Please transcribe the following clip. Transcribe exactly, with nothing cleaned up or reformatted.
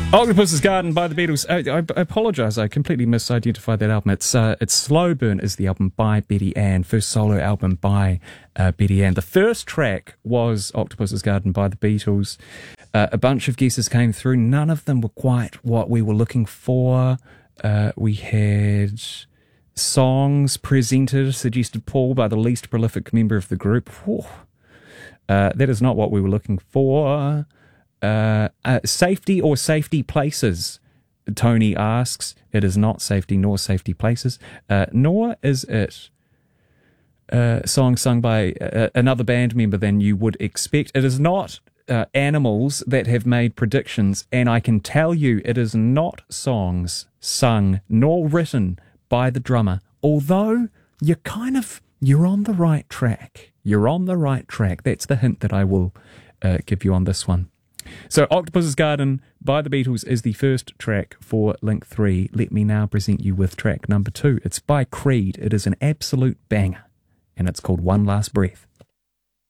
Octopus's Garden by the Beatles. I, I, I apologise, I completely misidentified that album. It's uh, it's Slow Burn is the album by Betty Ann, first solo album by uh, Betty Ann. The first track was Octopus's Garden by the Beatles. Uh, a bunch of guesses came through. None of them were quite what we were looking for. Uh, we had songs presented, suggested Paul, by the least prolific member of the group. Uh, that is not what we were looking for. Uh, uh, safety or safety places, Tony asks. It is not safety nor safety places, uh, nor is it a song sung by uh, another band member than you would expect. It is not uh, animals that have made predictions, and I can tell you it is not songs sung nor written by the drummer, although you're kind of, you're on the right track. You're on the right track. That's the hint that I will uh, give you on this one. So Octopus's Garden by the Beatles is the first track for Link three. Let me now present you with track number two. It's by Creed. It is an absolute banger, and it's called One Last Breath.